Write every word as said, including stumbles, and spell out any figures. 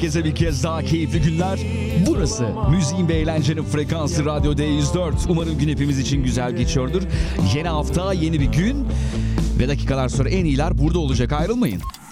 herkese bir kez daha keyifli günler. Burası müziğin ve eğlencenin frekansı Radyo D yüz dört. Umarım gün hepimiz için güzel geçiyordur. Yeni hafta, yeni bir gün ve dakikalar sonra en iyiler burada olacak. Ayrılmayın.